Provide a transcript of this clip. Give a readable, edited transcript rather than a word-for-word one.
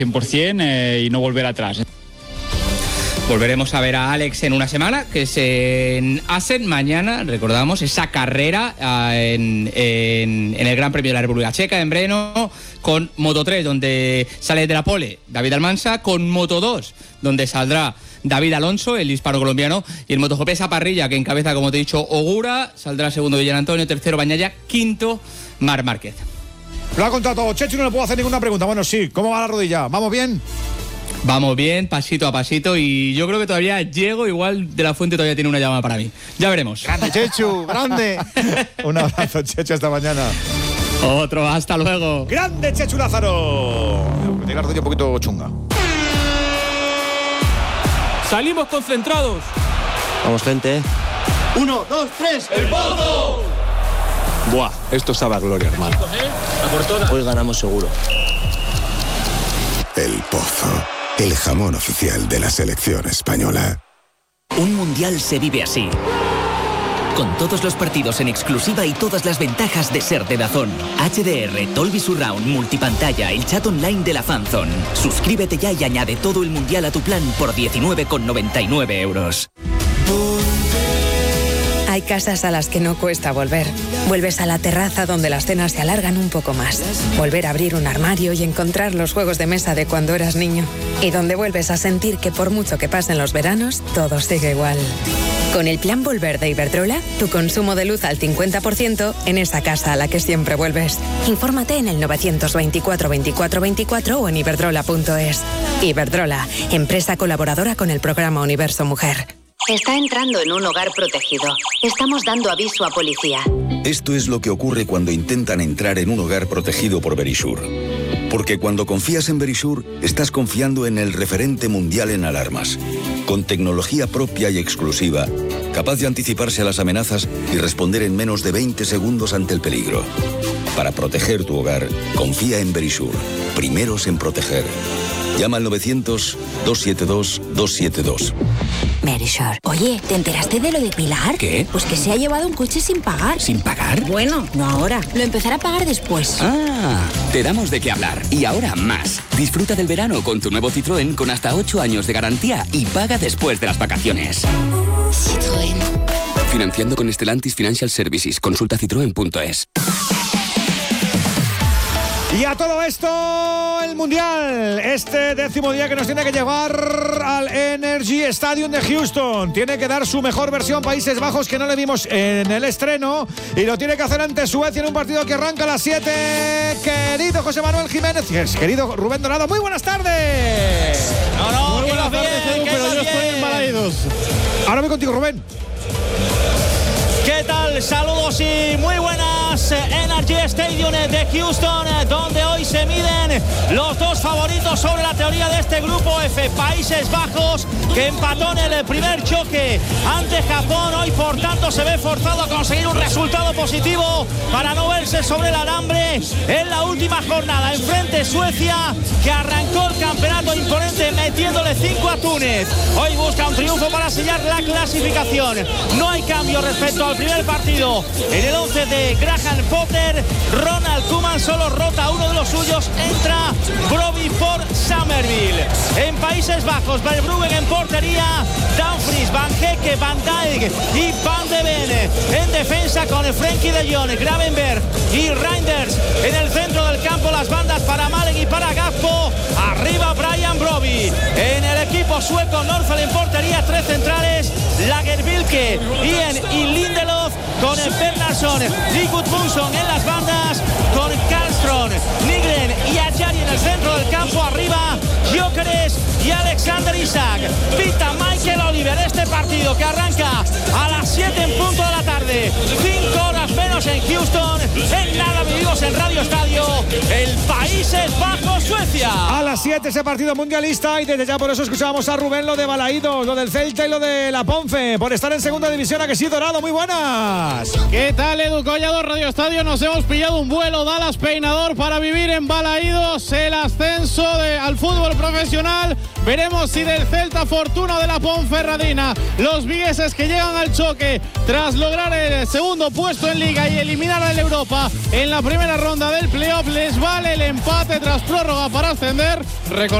100% y no volver atrás. Volveremos a ver a Alex en una semana, que es en Assen. Mañana, recordamos, esa carrera en el Gran Premio de la República Checa, en Brno, con Moto3, donde sale de la pole David Almansa, con Moto2, donde saldrá David Alonso, el hispano-colombiano, y el MotoGP esa parrilla que encabeza, como te he dicho, Ogura, saldrá segundo Villar Antonio, tercero Bagnaia, quinto Marc Márquez. Lo ha contado todo, Chechu, no le puedo hacer ninguna pregunta. Bueno, sí, ¿cómo va la rodilla? ¿Vamos bien? Vamos bien, pasito a pasito, y yo creo que todavía llego, igual De La Fuente todavía tiene una llamada para mí. Ya veremos. Grande, Chechu, grande. Un abrazo, Chechu, hasta mañana. Otro, hasta luego. Grande, Chechu Lázaro. Tiene la rodilla un poquito chunga. Salimos concentrados. Vamos, gente. 1, 2, 3. ¡El Pozo! Buah, esto sabe a gloria, hermano. Hoy ganamos seguro. El Pozo, el jamón oficial de la selección española. Un mundial se vive así. Con todos los partidos en exclusiva y todas las ventajas de ser de DAZN. HDR, Dolby Surround, multipantalla, el chat online de la Fanzone. Suscríbete ya y añade todo el mundial a tu plan por 19,99 euros. Hay casas a las que no cuesta volver. Vuelves a la terraza donde las cenas se alargan un poco más. Volver a abrir un armario y encontrar los juegos de mesa de cuando eras niño. Y donde vuelves a sentir que por mucho que pasen los veranos, todo sigue igual. Con el plan Volver de Iberdrola, tu consumo de luz al 50% en esa casa a la que siempre vuelves. Infórmate en el 924 24 24 o en iberdrola.es. Iberdrola, empresa colaboradora con el programa Universo Mujer. Está entrando en un hogar protegido. Estamos dando aviso a policía. Esto es lo que ocurre cuando intentan entrar en un hogar protegido por Verisure. Porque cuando confías en Verisure, estás confiando en el referente mundial en alarmas. Con tecnología propia y exclusiva, capaz de anticiparse a las amenazas y responder en menos de 20 segundos ante el peligro. Para proteger tu hogar, confía en Verisure. Primeros en proteger. Llama al 900-272-272. Verisure. Oye, ¿te enteraste de lo de Pilar? ¿Qué? Pues que se ha llevado un coche sin pagar. ¿Sin pagar? Bueno, no ahora. Lo empezará a pagar después. Ah, te damos de qué hablar. Y ahora más. Disfruta del verano con tu nuevo Citroën con hasta 8 años de garantía y paga después de las vacaciones. Citroën. Financiando con Stellantis Financial Services. Consulta citroen.es. Y a todo esto, el Mundial, este 10º día que nos tiene que llevar al Energy Stadium de Houston. Tiene que dar su mejor versión Países Bajos, que no le vimos en el estreno, y lo tiene que hacer ante Suecia en un partido que arranca a las 7. Querido José Manuel Jiménez, querido Rubén Dorado, muy buenas tardes. Muy buenas tardes, Edu, pero yo estoy en Balaidos. Ahora voy contigo, Rubén. ¿Qué tal? Saludos y muy buenas. Energy Stadium de Houston, donde hoy se miden los dos favoritos sobre la teoría de este grupo F. Países Bajos, que empató en el primer choque ante Japón. Hoy, por tanto, se ve forzado a conseguir un resultado positivo para no verse sobre el alambre en la última jornada. Enfrente Suecia, que arrancó el campeonato imponente metiéndole 5 a Túnez. Hoy busca un triunfo para sellar la clasificación. No hay cambio respecto al primer partido. En el 11 de Graham Potter, Ronald Koeman solo rota a uno de los suyos. Entra Brobbey por Summerville. En Países Bajos, Verbruggen en portería, Dumfries, Van Hecke, Van Dijk y Van de Ven. En defensa con Frenkie de Jong, Gravenberg y Reinders. En el centro del campo, las bandas para Malen y para Gakpo. Arriba Brian Brobbey. En el equipo sueco, Norfeld en portería, 3 centrales, Lagerbilke, Ian y Lindelof, con Bernhardsson y Gudmundsson en las bandas, con Karlström, Nygren y Ajari en el centro del campo. Arriba Gyökeres y Alexander Isak. Pita Michael Oliver. Este partido que arranca a las 7 en punto de la tarde, 5 horas menos en Houston. En nada vivimos en Radio Estadio, el Países Bajos Suecia. A las 7 ese partido mundialista, y desde ya por eso escuchábamos a Rubén lo de Balaidos, lo del Celta y lo de la Ponfe, por estar en segunda división. ¿A que sí, Dorado? Muy buenas. ¿Qué tal, Edu Collado? Radio Estadio, nos hemos pillado un vuelo Dallas Peinador para vivir en Balaidos el ascenso al fútbol profesional. Veremos si del Celta Fortuna de la Ponferradina, los vigueses que llegan al choque tras lograr el segundo puesto en Liga y y eliminar al Europa en la primera ronda del playoff. Les vale el empate tras prórroga para ascender.